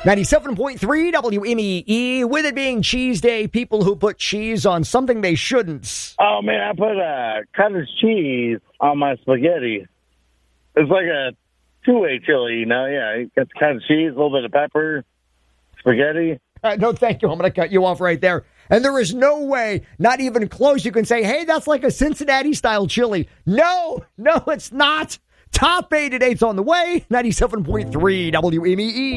97.3 WMEE, with it being Cheese Day, people who put cheese on something they shouldn't. Oh, man, I put cottage cheese on my spaghetti. It's like a two-way chili, you know? Yeah, you got the cottage cheese, a little bit of pepper, spaghetti. No, thank you. I'm going to cut you off right there. And there is no way, not even close, you can say, hey, that's like a Cincinnati-style chili. No, it's not. Top 8 at 8's on the way. 97.3 WMEE.